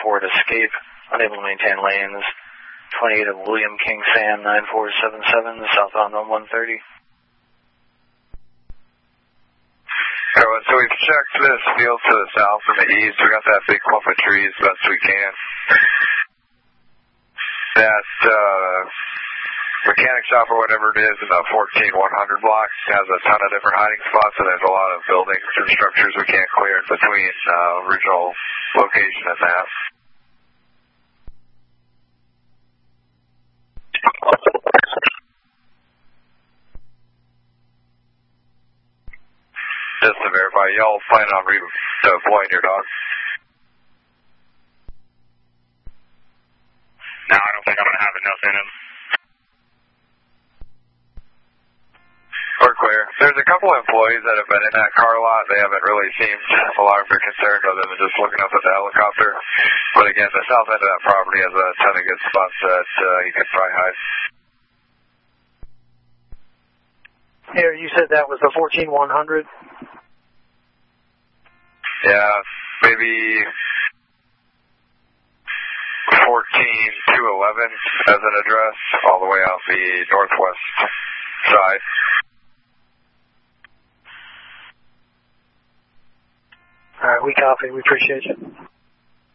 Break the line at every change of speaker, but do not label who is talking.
Ford Escape, unable to maintain lanes. 28 of William King Sam 9477, southbound on 130.
Everyone, so we've checked this field to the south and the east. We got that big clump of trees best we can. That mechanic shop or whatever it is in the 14100 block has a ton of different hiding spots, and there's a lot of buildings and structures we can't clear in between original location and that. Just to verify, y'all plan on redeploying your dog?
No, I don't think I'm going to have enough in him.
We're clear. There's a couple of employees that have been in that car lot. They haven't really seemed alarmed or concerned other than just looking up at the helicopter. But again, the south end of that property has a ton of good spots that you can probably hide.
Here, you said that was the 14100?
Yeah, maybe 14211 as an address, all the way off the northwest side.
All right, we copy. We appreciate you.